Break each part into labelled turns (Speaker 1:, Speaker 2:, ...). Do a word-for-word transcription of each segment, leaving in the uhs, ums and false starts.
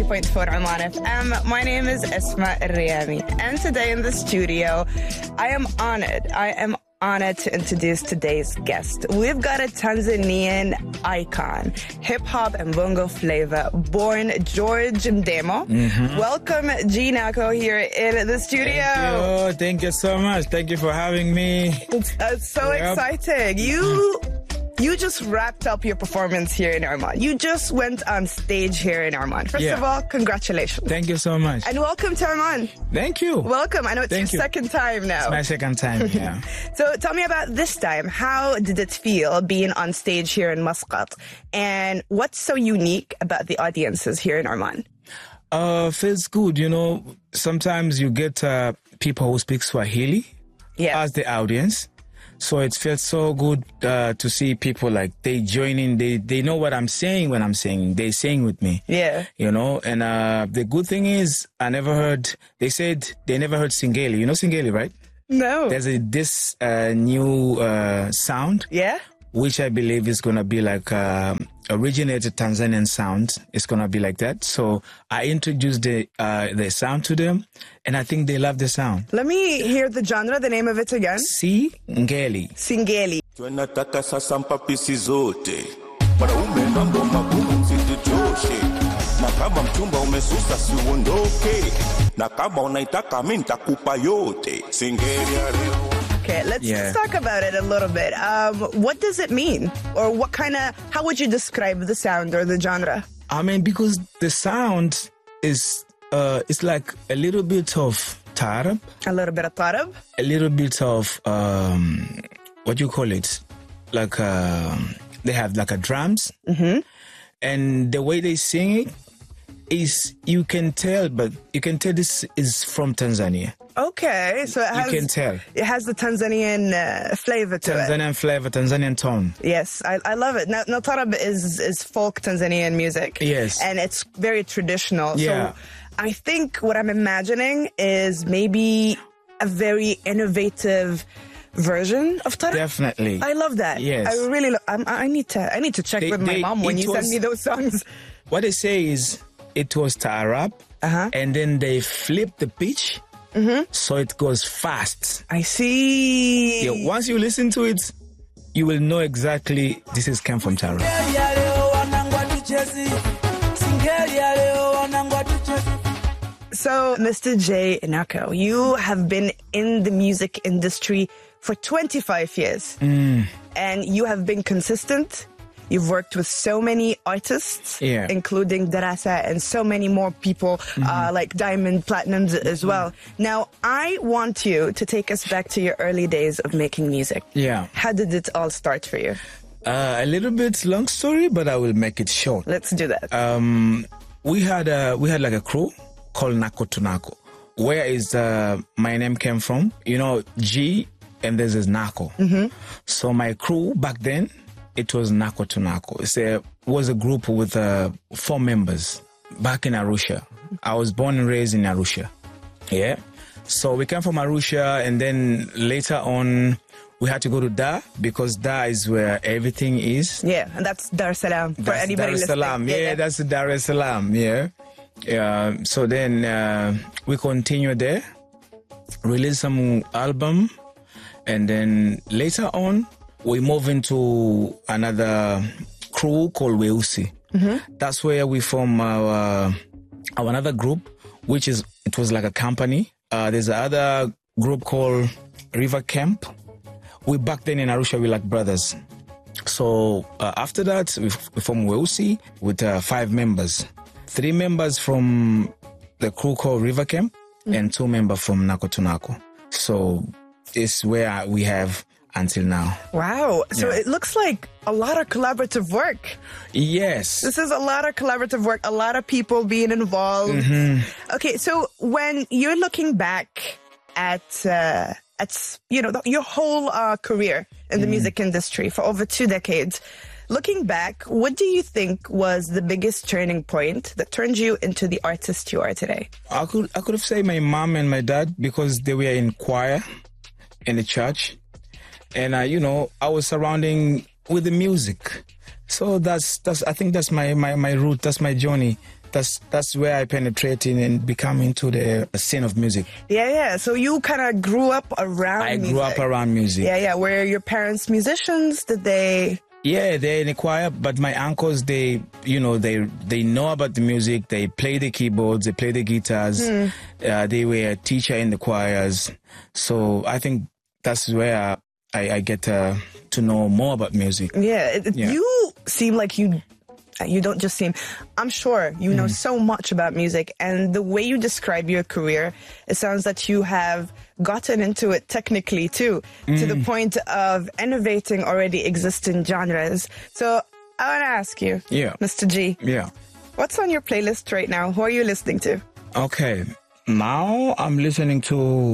Speaker 1: point four Oman F M. My name is Esma Riyami, and today in the studio, I am honored. I am honored to introduce today's guest. We've got a Tanzanian icon, hip-hop and bongo flavor, born George Mdemo. Mm-hmm. Welcome, G Nako, here in the studio.
Speaker 2: Thank you. Thank you so much. Thank you for having me.
Speaker 1: It's, it's so yep. exciting. You... You just wrapped up your performance here in Oman. You just went on stage here in Oman. First yeah. of all, congratulations.
Speaker 2: Thank you so much.
Speaker 1: And welcome to Oman.
Speaker 2: Thank you.
Speaker 1: Welcome. I know it's
Speaker 2: Thank
Speaker 1: your
Speaker 2: you.
Speaker 1: second time now.
Speaker 2: It's my second time, yeah.
Speaker 1: So tell me about this time. How did it feel being on stage here in Muscat? And what's so unique about the audiences here in Oman?
Speaker 2: Uh, feels good. You know, sometimes you get uh, people who speak Swahili
Speaker 1: yeah.
Speaker 2: as the audience. So it felt so good uh, to see people like they join in. They they know what I'm saying when I'm saying. They sing with me.
Speaker 1: Yeah.
Speaker 2: You know, and uh, the good thing is I never heard, they said they never heard Singeli. You know Singeli, right?
Speaker 1: No.
Speaker 2: There's a, this uh, new uh, sound.
Speaker 1: Yeah.
Speaker 2: Which I believe is going to be like uh, originated Tanzanian sound. It's going to be like that. So I introduced the uh, the sound to them, and I think they love the sound.
Speaker 1: Let me hear the genre, the name of it again.
Speaker 2: Singeli.
Speaker 1: Singeli.
Speaker 3: Tunataka sasa mpapisi zote. Wanaume mambo magumu msituchoshe. Na kama mchumba umesusa si uondoke. Na kama unaitaka mimi nitakupa yote. Singeli ya leo.
Speaker 1: Okay, let's,
Speaker 2: yeah.
Speaker 1: let's talk about it a little bit. Um, what does it mean? Or what kind of, how would you describe the sound or the genre?
Speaker 2: I mean, because the sound is, uh, it's like a little bit of tarab.
Speaker 1: A little bit of tarab?
Speaker 2: A little bit of, um, what do you call it? Like, um, they have like a drums.
Speaker 1: Mm-hmm.
Speaker 2: And the way they sing it is, you can tell, but you can tell this is from Tanzania.
Speaker 1: Okay, so it has,
Speaker 2: you can tell.
Speaker 1: It has the Tanzanian uh, flavor to
Speaker 2: Tanzanian
Speaker 1: it.
Speaker 2: Tanzanian flavor, Tanzanian tone.
Speaker 1: Yes, I, I love it. Now, now tarab is, is folk Tanzanian music.
Speaker 2: Yes.
Speaker 1: And it's very traditional.
Speaker 2: Yeah.
Speaker 1: So I think what I'm imagining is maybe a very innovative version of tarab.
Speaker 2: Definitely.
Speaker 1: I love that.
Speaker 2: Yes.
Speaker 1: I really, lo- I'm, I need to, I need to check
Speaker 2: They,
Speaker 1: with my
Speaker 2: they,
Speaker 1: mom when you
Speaker 2: was,
Speaker 1: send me those songs.
Speaker 2: What they say is it was tarab,
Speaker 1: uh-huh.
Speaker 2: and then they flip the pitch.
Speaker 1: Mm-hmm.
Speaker 2: So it goes fast.
Speaker 1: I see.
Speaker 2: Yeah, once you listen to it, you will know exactly this is came from tarab.
Speaker 1: So, Mister J Nako, you have been in the music industry for twenty-five years.
Speaker 2: Mm.
Speaker 1: And you have been consistent. You've worked with so many artists,
Speaker 2: yeah.
Speaker 1: including Darasa and so many more people, mm-hmm. uh, like Diamond Platinums as well. Now, I want you to take us back to your early days of making music.
Speaker 2: Yeah.
Speaker 1: How did it all start for you?
Speaker 2: Uh, a little bit long story, but I will make it short.
Speaker 1: Let's do that.
Speaker 2: Um, we had a, we had like a crew called Nako to Nako. Where is uh, my name came from? You know, G and this is Nako.
Speaker 1: Mm-hmm.
Speaker 2: So my crew back then, it was Nako to Nako. It's a, it was a group with uh, four members back in Arusha. I was born and raised in Arusha. Yeah. So we came from Arusha, and then later on, we had to go to Dar because Dar is where everything is.
Speaker 1: Yeah, and that's Dar es Salaam for
Speaker 2: that's
Speaker 1: anybody
Speaker 2: Dar es Salaam.
Speaker 1: listening.
Speaker 2: Yeah, yeah, that's Dar es Salaam. Yeah. Yeah. So then uh, we continued there, released some album, and then later on, we move into another crew called Weusi.
Speaker 1: Mm-hmm.
Speaker 2: That's where we form our, our another group, which is, it was like a company. Uh, there's another group called River Camp. We back then in Arusha, we like brothers. So uh, after that, we, we formed Weusi with uh, five members. Three members from the crew called River Camp, mm-hmm. and two members from Nako to Nako. So it's where we have until now.
Speaker 1: Wow. So
Speaker 2: yeah.
Speaker 1: it looks like a lot of collaborative work.
Speaker 2: Yes.
Speaker 1: This is a lot of collaborative work, a lot of people being involved.
Speaker 2: Mm-hmm.
Speaker 1: Okay, so when you're looking back at, uh, at you know, the, your whole uh, career in the mm. music industry for over two decades, looking back, what do you think was the biggest turning point that turned you into the artist you are today?
Speaker 2: I could I could have said my mom and my dad, because they were in choir in the church. And, uh, you know, I was surrounding with the music. So that's, that's I think that's my, my, my route, that's my journey that's that's where I penetrate in and become into the scene of music.
Speaker 1: Yeah, yeah. So you kind of grew up around
Speaker 2: I
Speaker 1: music.
Speaker 2: grew up around music.
Speaker 1: Yeah, yeah. Were your parents musicians? Did they...
Speaker 2: Yeah, they're in the choir, but my uncles, they, you know, they they know about the music. They play the keyboards, they play the guitars. Hmm. Uh, they were a teacher in the choirs. So I think that's where I, I get uh, to know more about music.
Speaker 1: Yeah, it,
Speaker 2: yeah,
Speaker 1: you seem like you... You don't just seem, I'm sure you know mm. so much about music, and the way you describe your career, it sounds that you have gotten into it technically too, mm. to the point of innovating already existing genres. So I want to ask you,
Speaker 2: yeah,
Speaker 1: Mister G,
Speaker 2: yeah,
Speaker 1: what's on your playlist right now? Who are you listening to?
Speaker 2: Okay, now I'm listening to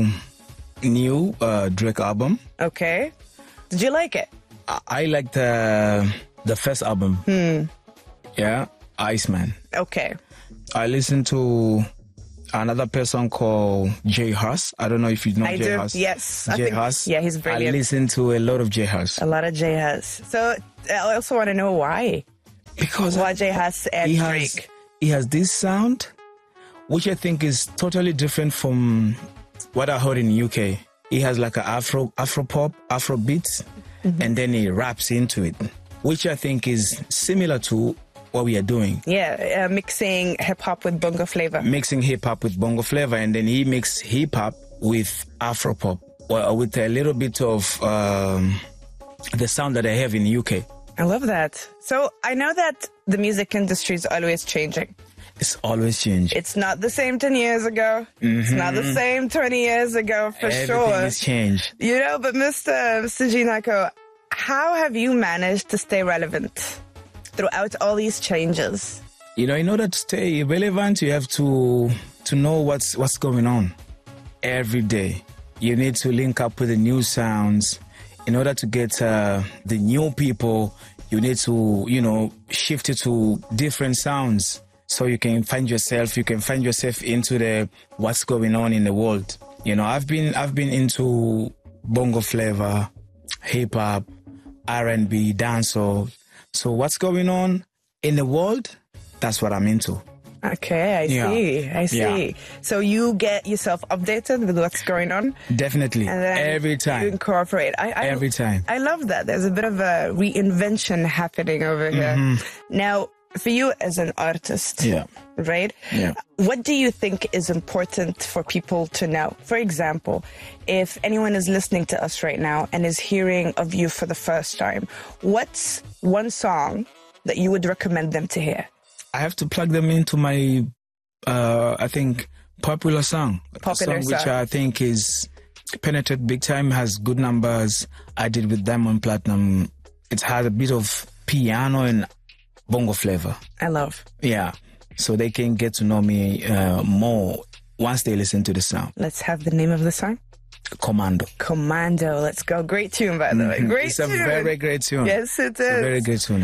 Speaker 2: new uh, Drake album.
Speaker 1: Okay, did you like it?
Speaker 2: I, I liked the the first album.
Speaker 1: Hmm.
Speaker 2: Yeah, Iceman.
Speaker 1: Okay.
Speaker 2: I listened to another person called J Hus. I don't know if you know
Speaker 1: I
Speaker 2: J
Speaker 1: do.
Speaker 2: Hus.
Speaker 1: Yes.
Speaker 2: J Hus.
Speaker 1: Yeah, he's brilliant.
Speaker 2: I listened to a lot of J Hus.
Speaker 1: A lot of J Hus. So I also want to know why.
Speaker 2: Because
Speaker 1: why J Hus and
Speaker 2: he
Speaker 1: Drake?
Speaker 2: Has, he has this sound, which I think is totally different from what I heard in the U K. He has like an Afro Afro pop, Afro beats, mm-hmm. and then he raps into it, which I think is similar to what we are doing.
Speaker 1: Yeah, uh, mixing hip-hop with bongo flavor.
Speaker 2: Mixing hip-hop with bongo flavor, and then he mixed hip-hop with Afro-pop, or with a little bit of um, the sound that I have in the U K.
Speaker 1: I love that. So I know that the music industry is always changing.
Speaker 2: It's always changing.
Speaker 1: It's not the same ten years ago. Mm-hmm. It's not the same twenty years ago, for
Speaker 2: Everything
Speaker 1: sure.
Speaker 2: Everything has changed.
Speaker 1: You know, but Mister Mister G Nako, how have you managed to stay relevant throughout all these changes?
Speaker 2: You know, in order to stay relevant, you have to to know what's what's going on every day. You need to link up with the new sounds. In order to get uh, the new people, you need to, you know, shift it to different sounds so you can find yourself. You can find yourself into the what's going on in the world. You know, I've been I've been into bongo flavor, hip hop, R and B, dancehall. So what's going on in the world, that's what I'm into.
Speaker 1: Okay, I
Speaker 2: yeah.
Speaker 1: see. I see. Yeah. So you get yourself updated with what's going on?
Speaker 2: Definitely.
Speaker 1: And then
Speaker 2: every time.
Speaker 1: You incorporate. I, I,
Speaker 2: every time.
Speaker 1: I love that. There's a bit of a reinvention happening over here. Mm-hmm. Now, for you as an artist,
Speaker 2: yeah.
Speaker 1: right?
Speaker 2: Yeah.
Speaker 1: What do you think is important for people to know? For example, if anyone is listening to us right now and is hearing of you for the first time, what's one song that you would recommend them to hear?
Speaker 2: I have to plug them into my, uh, I think, popular song.
Speaker 1: Popular
Speaker 2: song.
Speaker 1: song.
Speaker 2: Which I think is penetrated big time, has good numbers. I did with Diamond Platinum. It has a bit of piano and bongo flavor.
Speaker 1: I love.
Speaker 2: Yeah. So they can get to know me uh, more once they listen to the sound.
Speaker 1: Let's have the name of the song.
Speaker 2: Commando.
Speaker 1: Commando. Let's go. Great tune, by the way. Great
Speaker 2: it's
Speaker 1: tune.
Speaker 2: It's a very great tune.
Speaker 1: Yes, it is.
Speaker 2: It's a very great tune.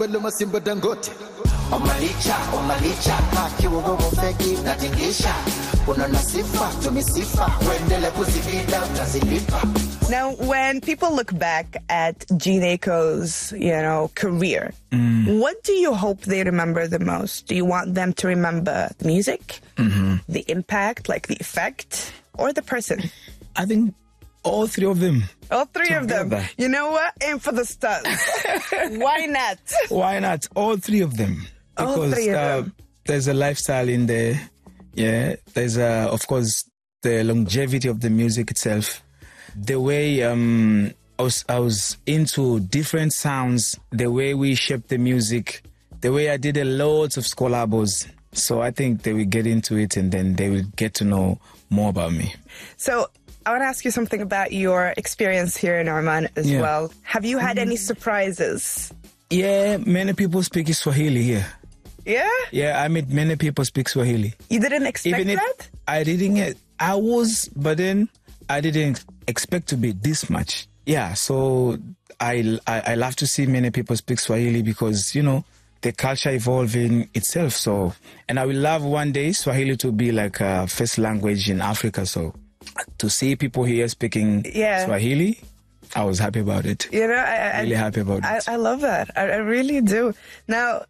Speaker 1: Now, when people look back at G Nako's, you know, career, mm. what do you hope they remember the most? Do you want them to remember the music, mm-hmm. the impact, like the effect, or the person?
Speaker 2: I think all three of them.
Speaker 1: All three together. of them. You know what? Aim for the stars. Why not?
Speaker 2: Why not? All three of them. Because
Speaker 1: all three of
Speaker 2: uh,
Speaker 1: them.
Speaker 2: There's a lifestyle in there. Yeah. There's, uh, of course, the longevity of the music itself. The way um, I, was, I was into different sounds, the way we shaped the music, the way I did a lot of collabos. So I think they will get into it and then they will get to know more about me.
Speaker 1: So I want to ask you something about your experience here in Oman as
Speaker 2: yeah.
Speaker 1: well. Have you had any surprises?
Speaker 2: Yeah, many people speak Swahili here.
Speaker 1: Yeah?
Speaker 2: Yeah, I mean, many people speak Swahili.
Speaker 1: You didn't expect
Speaker 2: Even
Speaker 1: that?
Speaker 2: If I didn't, I was, but then I didn't expect to be this much. Yeah, so I, I, I love to see many people speak Swahili because, you know, the culture evolving itself. So, and I will love one day Swahili to be like a first language in Africa. So to see people here speaking
Speaker 1: yeah.
Speaker 2: Swahili, I was happy about it.
Speaker 1: You know, I,
Speaker 2: really
Speaker 1: I,
Speaker 2: happy about
Speaker 1: I,
Speaker 2: it.
Speaker 1: I love that. I, I really do. Now,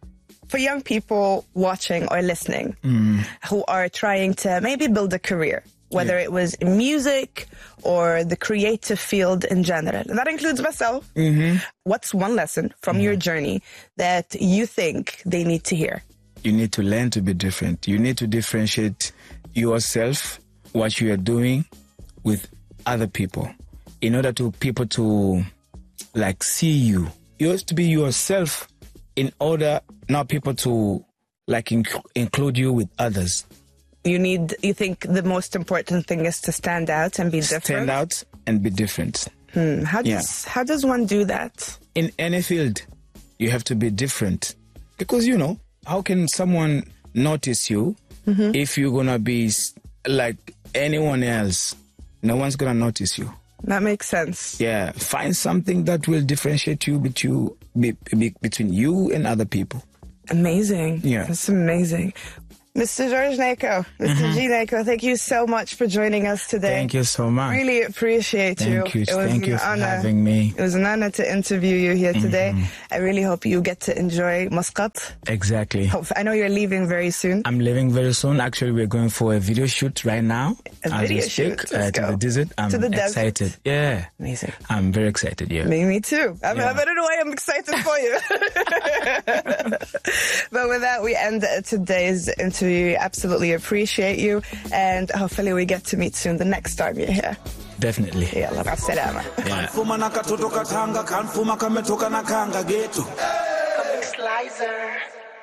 Speaker 1: for young people watching or listening
Speaker 2: Mm.
Speaker 1: who are trying to maybe build a career, whether
Speaker 2: Yeah.
Speaker 1: it was in music or the creative field in general, and that includes myself,
Speaker 2: Mm-hmm.
Speaker 1: what's one lesson from your journey that you think they need to hear?
Speaker 2: You need to learn to be different. You need to differentiate yourself, what you are doing, with other people, in order to people to like see you. You have to be yourself in order now people to like inc- include you with others.
Speaker 1: You need, you think the most important thing is to stand out and be different?
Speaker 2: Stand out and be different.
Speaker 1: Hmm. How
Speaker 2: Yeah.
Speaker 1: does, how does one do that?
Speaker 2: In any field, you have to be different. Because, you know, how can someone notice you if you're going to be s- like anyone else? No one's going to notice you.
Speaker 1: That makes sense.
Speaker 2: Yeah, find something that will differentiate you between, be, be, between you and other people.
Speaker 1: Amazing.
Speaker 2: Yeah.
Speaker 1: That's amazing. Mister George Neko, Mister G. Neko, thank you so much for joining us today.
Speaker 2: Thank you so much.
Speaker 1: Really appreciate you.
Speaker 2: Thank you.
Speaker 1: It was
Speaker 2: Thank
Speaker 1: an
Speaker 2: you for
Speaker 1: honor.
Speaker 2: having me.
Speaker 1: It was an honor to interview you here today. I really hope you get to enjoy Muscat.
Speaker 2: Exactly.
Speaker 1: Hope- I know you're leaving very soon.
Speaker 2: I'm leaving very soon. Actually, we're going for a video shoot right now.
Speaker 1: A
Speaker 2: as
Speaker 1: video
Speaker 2: we speak,
Speaker 1: shoot.
Speaker 2: uh,
Speaker 1: Let's
Speaker 2: to
Speaker 1: go.
Speaker 2: the desert. I'm
Speaker 1: To the desert.
Speaker 2: excited. Yeah.
Speaker 1: Amazing.
Speaker 2: I'm very excited, yeah.
Speaker 1: Me, me too. I, mean,
Speaker 2: Yeah.
Speaker 1: I don't know why I'm excited for you. But with that, we end today's interview. Absolutely appreciate you. And hopefully we get to meet soon the next time you're here.
Speaker 2: Definitely.
Speaker 1: Yalla, salama.
Speaker 2: Yeah.
Speaker 4: Kanfuma na katoto katanga, kanfuma kametoka na kanga geto.
Speaker 1: Slicer.